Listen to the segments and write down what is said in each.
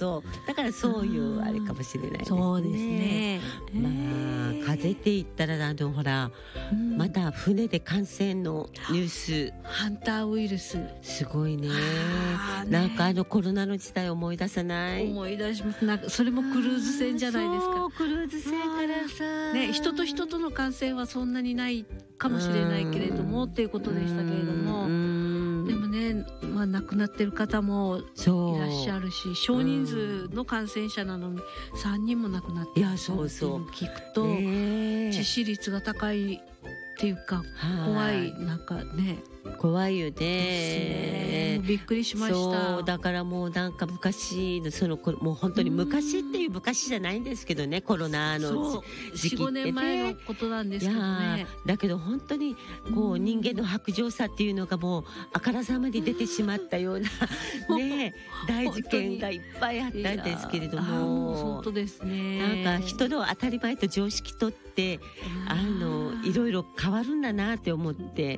そうだからそういうあれかもしれないですね。 そうですね。 まあ風って言ったらほら、また船で感染のニュースハンターウイルスすごいね。なんかコロナの時代思い出さない？ 思い出します。なんかそれもクルーズ船じゃないですか。 そうクルーズ船からさ、 ね、人と人との感染はそんなにないかもしれないけれどもっていうことでしたけれども、でもね、まあ、亡くなってる方もいらっしゃるし、少人数の感染者なのに3人も亡くなっていらっしゃるっていうのを聞くと、致死率が高いっていうか怖い、なんかね怖いよね。 びっくりしました。 そうだからもうなんか昔のもう本当に昔っていう昔じゃないんですけどね、コロナの時期ってね、 4,5 年前のことなんですけどね。 だけど本当にこう人間の薄情さっていうのがもうあからさまに出てしまったようなね大事件がいっぱいあったんですけれども、 本当ですね。 なんか人の当たり前と常識とっていろいろ変わるんだなって思って、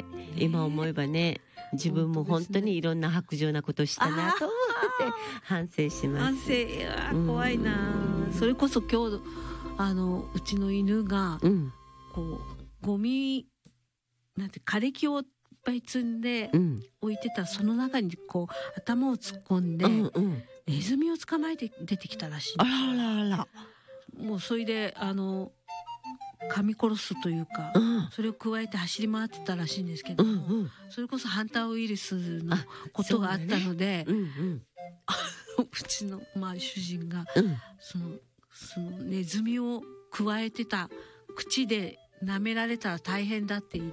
今思えばね、自分も本当にいろんな白状なことしたなと思って反省します。 反省、怖いな。それこそ今日うちの犬が、こうゴミなんて枯れ木をいっぱい積んで置いてたら、その中にこう頭を突っ込んで、ネズミを捕まえて出てきたらしい。 あらららら。 もうそれで噛み殺すというか、それを加えて走り回ってたらしいんですけども、それこそハンターウイルスのことがあったので、うちの、主人が、そのネズミを加えてた口で舐められたら大変だって言って、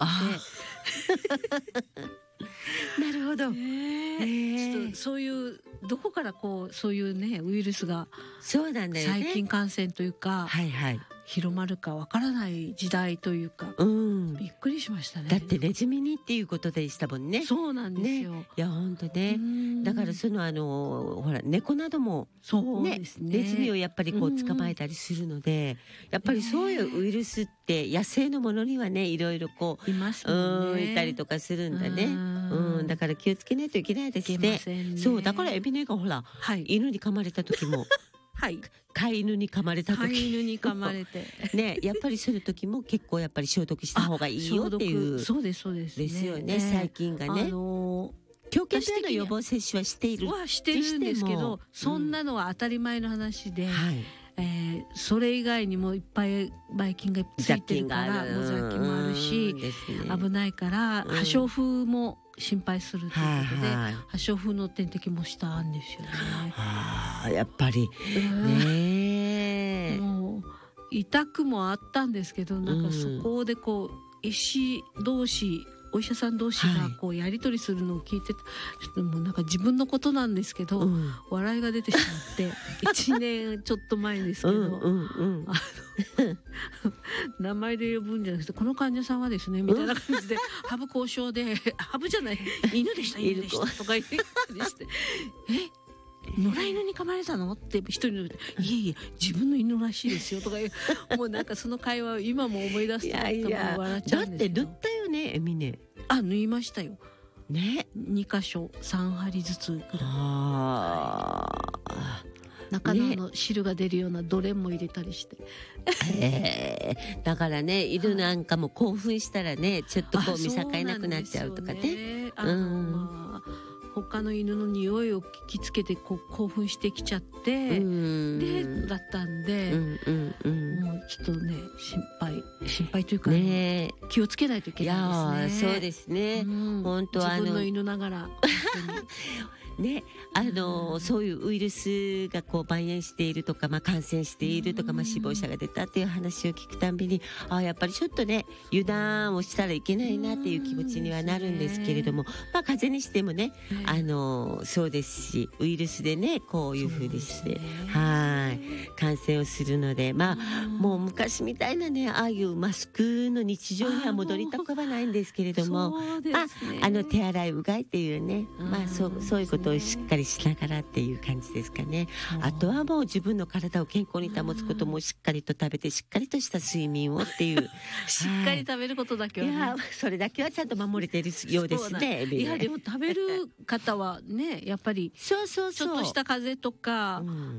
なるほど、 ちょっとそういうどこからこうそういうねウイルスがそうなんだよね、 細菌感染というか、広まるかわからない時代というか、びっくりしましたね。 だってネズミにっていうことでしたもんね。 そうなんですよ。 いや本当ね。だからほら猫などもそうですね、 ネズミをやっぱりこう捕まえたりするので、やっぱりそういうウイルスって野生のものにはねいろいろこういますもんね。 いたりとかするんだね。だから気をつけないといけないですね。そうだからエビネがほら、犬に噛まれた時も。飼い犬に噛まれた時、 飼い犬に噛まれてね、やっぱりその時も結構やっぱり消毒した方がいいよっていう。 そうですそうですですよね、細菌がね。狂犬病の予防接種はしてるんですけど、そんなのは当たり前の話で、それ以外にもいっぱいばい菌がついてるから、雑菌もあるし、危ないから破傷風も心配するということで、破傷風の点滴もしたんですよね。 やっぱりね、 もう痛くもあったんですけど、なんかそこでこう医師同士、お医者さん同士がこうやり取りするのを聞いて、ちょっともうなんか自分のことなんですけど、笑いが出てしまって1年ちょっと前ですけど、名前で呼ぶんじゃなくて、この患者さんはですねみたいな感じで、ハブ交渉でハブじゃない犬でしたとか言ってして野良犬に噛まれたのって一人の、いえいえ自分の犬らしいですよとかもうなんかその会話を今も思い出すと笑っちゃうんですけど。 だって塗ったよねエミネ。 縫いましたよね。2箇所3針ずつぐらい。中の汁が出るようなドレンも入れたりして、 だからね、犬なんかも興奮したらね、ちょっとこう見境なくなっちゃうとかね。 他の犬の匂いを聞きつけてこう興奮してきちゃって、でだったんで、もうちょっとね心配というか、気をつけないといけないですね。 そうですね。本当自分の犬ながらね、そういうウイルスがこう蔓延しているとか、感染しているとか、死亡者が出たっていう話を聞くたんびに、やっぱりちょっとね油断をしたらいけないなっていう気持ちにはなるんですけれども、風邪にしてもね、そうですし、ウイルスでねこういう風にして感染をするので、もう昔みたいなねああいうマスクの日常には戻りたくはないんですけれども、手洗いうがいっていうね、そういうことをしっかりしながらっていう感じですかね。あとはもう自分の体を健康に保つこともしっかりと食べて、しっかりとした睡眠をっていうしっかり食べることだけはね、 いやそれだけはちゃんと守れているようですね。 いやでも食べる方はねやっぱりちょっとした風邪とか、